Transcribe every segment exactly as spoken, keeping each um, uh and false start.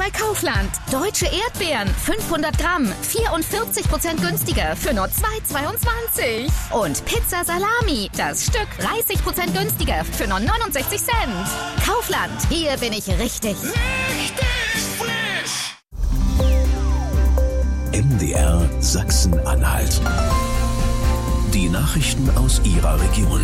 bei Kaufland. Deutsche Erdbeeren, fünfhundert Gramm, vierundvierzig Prozent günstiger für nur zwei Euro zweiundzwanzig. Und Pizza Salami, das Stück dreißig Prozent günstiger für nur neunundsechzig Cent. Kaufland, hier bin ich richtig. Richtig frisch! M D R Sachsen-Anhalt. Die Nachrichten aus Ihrer Region.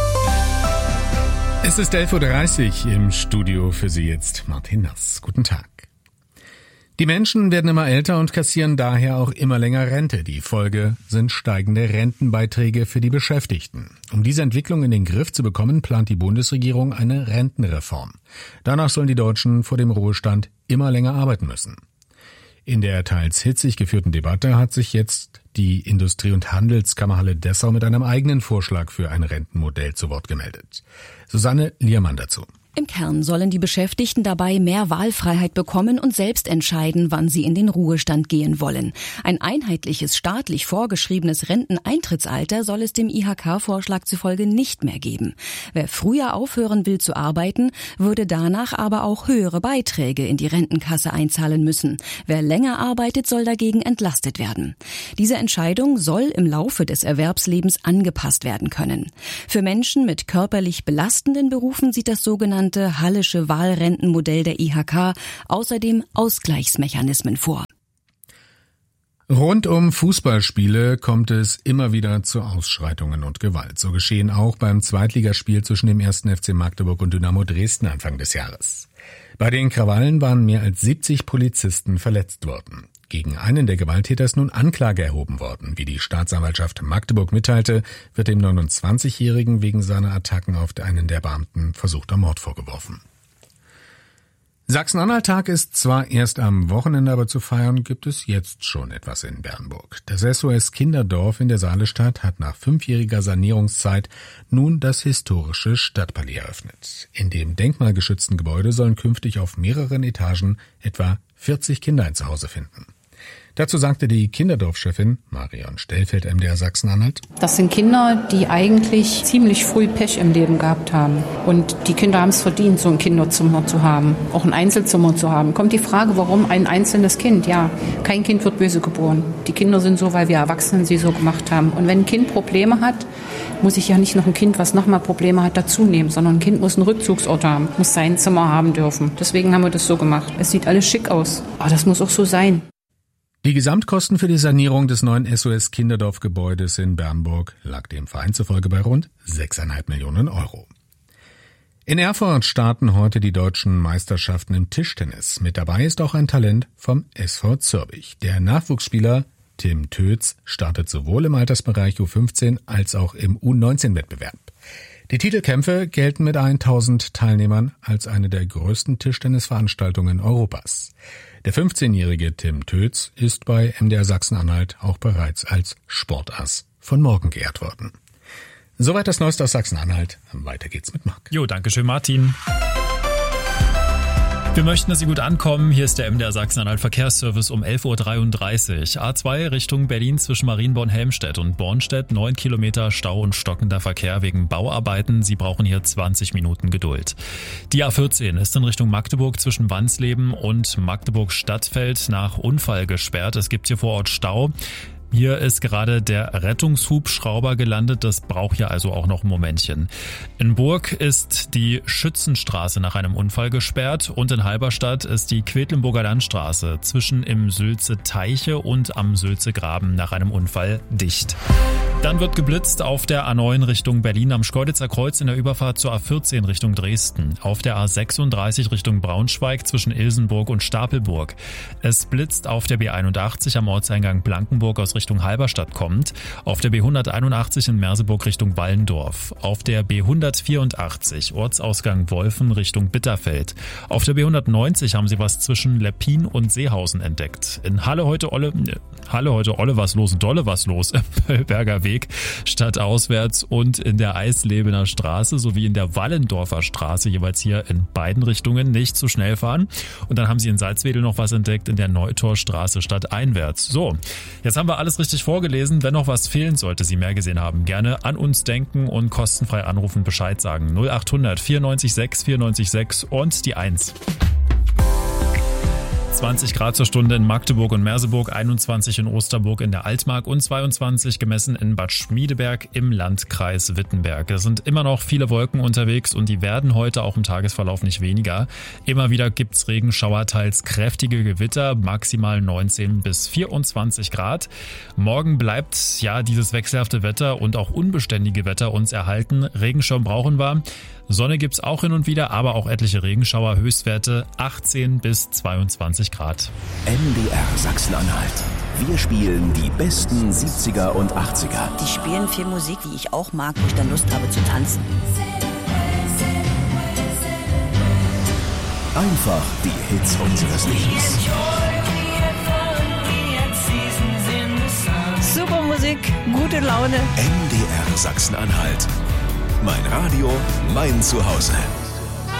Es ist elf Uhr dreißig, im Studio für Sie jetzt Martin Nass. Guten Tag. Die Menschen werden immer älter und kassieren daher auch immer länger Rente. Die Folge sind steigende Rentenbeiträge für die Beschäftigten. Um diese Entwicklung in den Griff zu bekommen, plant die Bundesregierung eine Rentenreform. Danach sollen die Deutschen vor dem Ruhestand immer länger arbeiten müssen. In der teils hitzig geführten Debatte hat sich jetzt die Industrie- und Handelskammerhalle Dessau mit einem eigenen Vorschlag für ein Rentenmodell zu Wort gemeldet. Susanne Liermann dazu. Im Kern sollen die Beschäftigten dabei mehr Wahlfreiheit bekommen und selbst entscheiden, wann sie in den Ruhestand gehen wollen. Ein einheitliches, staatlich vorgeschriebenes Renteneintrittsalter soll es dem I H K-Vorschlag zufolge nicht mehr geben. Wer früher aufhören will zu arbeiten, würde danach aber auch höhere Beiträge in die Rentenkasse einzahlen müssen. Wer länger arbeitet, soll dagegen entlastet werden. Diese Entscheidung soll im Laufe des Erwerbslebens angepasst werden können. Für Menschen mit körperlich belastenden Berufen sieht das sogenannte Hallische Wahlrentenmodell der I H K außerdem Ausgleichsmechanismen vor. Rund um Fußballspiele kommt es immer wieder zu Ausschreitungen und Gewalt. So geschehen auch beim Zweitligaspiel zwischen dem ersten F C Magdeburg und Dynamo Dresden Anfang des Jahres. Bei den Krawallen waren mehr als siebzig Polizisten verletzt worden. Gegen einen der Gewalttäter ist nun Anklage erhoben worden. Wie die Staatsanwaltschaft Magdeburg mitteilte, wird dem neunundzwanzigjährigen wegen seiner Attacken auf einen der Beamten versuchter Mord vorgeworfen. Sachsen-Anhalt-Tag ist zwar erst am Wochenende, aber zu feiern gibt es jetzt schon etwas in Bernburg. Das S O S Kinderdorf in der Saalestadt hat nach fünfjähriger Sanierungszeit nun das historische Stadtpalais eröffnet. In dem denkmalgeschützten Gebäude sollen künftig auf mehreren Etagen etwa vierzig Kinder ein Zuhause finden. Dazu sagte die Kinderdorfchefin Marion Stellfeld, M D R Sachsen-Anhalt: Das sind Kinder, die eigentlich ziemlich früh Pech im Leben gehabt haben. Und die Kinder haben es verdient, so ein Kinderzimmer zu haben, auch ein Einzelzimmer zu haben. Kommt die Frage, warum ein einzelnes Kind? Ja, kein Kind wird böse geboren. Die Kinder sind so, weil wir Erwachsenen sie so gemacht haben. Und wenn ein Kind Probleme hat, muss ich ja nicht noch ein Kind, was nochmal Probleme hat, dazu nehmen, sondern ein Kind muss einen Rückzugsort haben, muss sein Zimmer haben dürfen. Deswegen haben wir das so gemacht. Es sieht alles schick aus. Aber das muss auch so sein. Die Gesamtkosten für die Sanierung des neuen S O S Kinderdorf-Gebäudes in Bernburg lag dem Verein zufolge bei rund sechseinhalb Millionen Euro. In Erfurt starten heute die deutschen Meisterschaften im Tischtennis. Mit dabei ist auch ein Talent vom S V Zürbich. Der Nachwuchsspieler Tim Tötz startet sowohl im Altersbereich U fünfzehn als auch im U neunzehn Wettbewerb. Die Titelkämpfe gelten mit tausend Teilnehmern als eine der größten Tischtennisveranstaltungen Europas. Der fünfzehnjährige Tim Tötz ist bei M D R Sachsen-Anhalt auch bereits als Sportass von morgen geehrt worden. Soweit das Neueste aus Sachsen-Anhalt. Weiter geht's mit Marc. Jo, danke schön, Martin. Wir möchten, dass Sie gut ankommen. Hier ist der M D R Sachsen-Anhalt Verkehrsservice um elf Uhr dreiunddreißig. A zwei Richtung Berlin zwischen Marienborn-Helmstedt und Bornstedt. neun Kilometer Stau und stockender Verkehr wegen Bauarbeiten. Sie brauchen hier zwanzig Minuten Geduld. Die A vierzehn ist in Richtung Magdeburg zwischen Wansleben und Magdeburg-Stadtfeld nach Unfall gesperrt. Es gibt hier vor Ort Stau. Hier ist gerade der Rettungshubschrauber gelandet, das braucht ja also auch noch ein Momentchen. In Burg ist die Schützenstraße nach einem Unfall gesperrt und in Halberstadt ist die Quedlinburger Landstraße zwischen im Sülze Teiche und am Sülze Graben nach einem Unfall dicht. Dann wird geblitzt auf der A neun Richtung Berlin am Schkeuditzer Kreuz in der Überfahrt zur A vierzehn Richtung Dresden. Auf der A sechsunddreißig Richtung Braunschweig zwischen Ilsenburg und Stapelburg. Es blitzt auf der B einundachtzig am Ortseingang Blankenburg aus Richtung Halberstadt kommt. Auf der B hunderteinundachtzig in Merseburg Richtung Wallendorf. Auf der B hundertvierundachtzig Ortsausgang Wolfen Richtung Bitterfeld. Auf der B hundertneunzig haben sie was zwischen Leppin und Seehausen entdeckt. In Halle heute Olle, Halle heute Olle was los, Dolle was los im Pöllberger Weg stadtauswärts und in der Eislebener Straße sowie in der Wallendorfer Straße jeweils hier in beiden Richtungen nicht zu schnell fahren. Und dann haben sie in Salzwedel noch was entdeckt in der Neutorstraße stadteinwärts. So, jetzt haben wir alles richtig vorgelesen. Wenn noch was fehlen sollte, Sie mehr gesehen haben, gerne an uns denken und kostenfrei anrufen, Bescheid sagen. null achthundert vierundneunzig sechs vierundneunzig sechs und die eins. zwanzig Grad zur Stunde in Magdeburg und Merseburg, einundzwanzig in Osterburg in der Altmark und zweiundzwanzig gemessen in Bad Schmiedeberg im Landkreis Wittenberg. Es sind immer noch viele Wolken unterwegs und die werden heute auch im Tagesverlauf nicht weniger. Immer wieder gibt's Regenschauer, teils kräftige Gewitter, maximal neunzehn bis vierundzwanzig Grad. Morgen bleibt ja dieses wechselhafte Wetter und auch unbeständige Wetter uns erhalten. Regenschirm brauchen wir. Sonne gibt's auch hin und wieder, aber auch etliche Regenschauer, Höchstwerte achtzehn bis zweiundzwanzig Grad. M D R Sachsen-Anhalt. Wir spielen die besten siebziger und achtziger. Die spielen viel Musik, die ich auch mag, wo ich dann Lust habe zu tanzen. Einfach die Hits unseres Lebens. Super Musik, gute Laune. M D R Sachsen-Anhalt. Mein Radio, mein Zuhause.